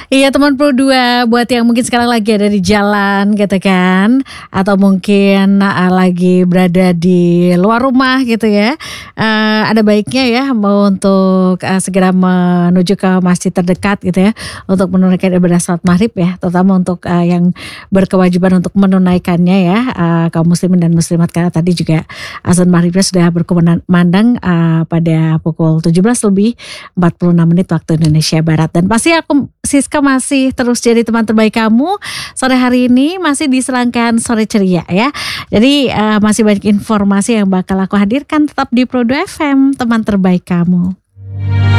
Iya teman Pro 2 buat yang mungkin sekarang lagi ada di jalan gitu kan, atau mungkin, lagi berada di luar rumah gitu ya, ada baiknya ya mau untuk, segera menuju ke masjid terdekat gitu ya, untuk menunaikan ibadah salat maghrib ya, terutama untuk, yang berkewajiban untuk menunaikannya ya, kaum muslimin dan muslimat karena tadi juga azan maghribnya sudah berkumandang, pada pukul 17 lebih 46 menit waktu Indonesia Barat dan pasti aku Siska masih terus jadi teman terbaik kamu, sore hari ini masih di serangkaian Sore Ceria ya. Jadi, masih banyak informasi yang bakal aku hadirkan tetap di Pro2 FM, teman terbaik kamu.